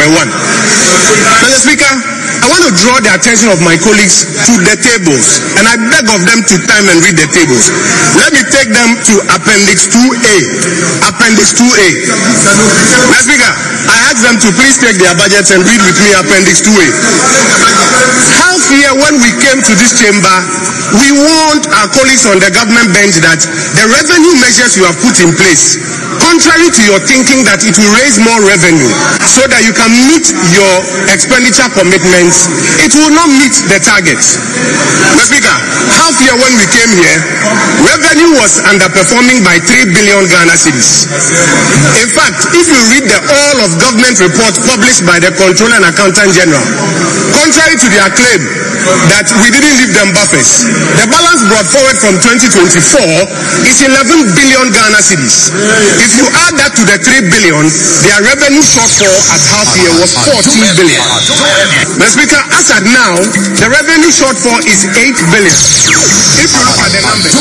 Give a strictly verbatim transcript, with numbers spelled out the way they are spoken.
one. Mister Speaker, I want to draw the attention of my colleagues to the tables, and I beg of them to time and read the tables. Let me take them to Appendix two A. Appendix two A. Mister Speaker, I ask them to please take their budgets and read with me Appendix two A. Half year when we came to this chamber, we warned our colleagues on the government bench that the revenue measures you have put in place, contrary to your thinking that it will raise more revenue so that you can meet your expenditure commitments, it will not meet the targets. Mister Speaker, half year when we came here, revenue was underperforming by three billion Ghana cedis. In fact, if you read the all of government reports published by the Controller and Accountant General, contrary to their claim that we didn't leave them buffers, the balance brought forward from twenty twenty-four is eleven billion Ghana cedis. If you add that to the three billion, their revenue shortfall at half year was fourteen billion. Mister Speaker, as at now, the revenue shortfall is eight billion. If you look at the numbers,